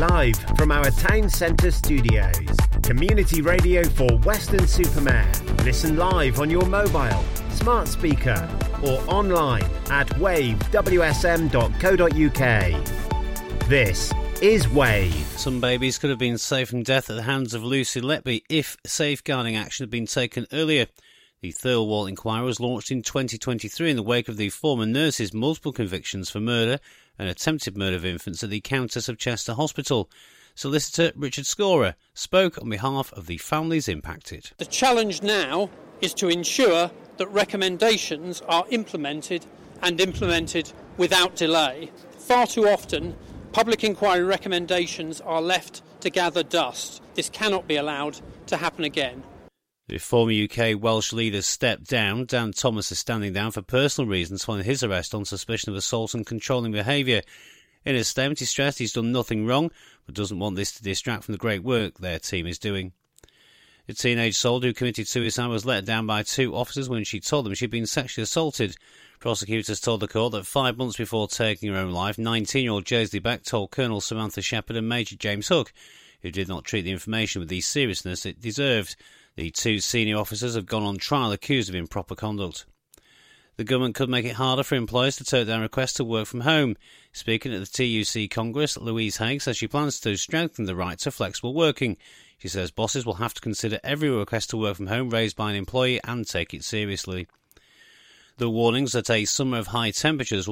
Live from our town centre studios. Community radio for Weston-super-Mare. Listen live on your mobile, smart speaker or online at wavewsm.co.uk. This is Wave. Some babies could have been saved from death at the hands of Lucy Letby if safeguarding action had been taken earlier. The Thirlwall inquiry was launched in 2023 in the wake of the former nurse's multiple convictions for murder and attempted murder of infants at the Countess of Chester Hospital. Solicitor Richard Scorer spoke on behalf of the families impacted. The challenge now is to ensure that recommendations are implemented and implemented without delay. Far too often, public inquiry recommendations are left to gather dust. This cannot be allowed to happen again. The former UK Welsh leader stepped down. Dan Thomas is standing down for personal reasons following his arrest on suspicion of assault and controlling behaviour. In a statement, he stressed he's done nothing wrong, but doesn't want this to distract from the great work their team is doing. A teenage soldier who committed suicide was let down by two officers when she told them she'd been sexually assaulted. Prosecutors told the court that 5 months before taking her own life, 19-year-old Jaisley Beck told Colonel Samantha Shepherd and Major James Hook, who did not treat the information with the seriousness it deserved. The two senior officers have gone on trial accused of improper conduct. The government could make it harder for employers to turn down requests to work from home. Speaking at the TUC Congress, Louise Haigh says she plans to strengthen the right to flexible working. She says bosses will have to consider every request to work from home raised by an employee and take it seriously. The warnings that a summer of high temperatures will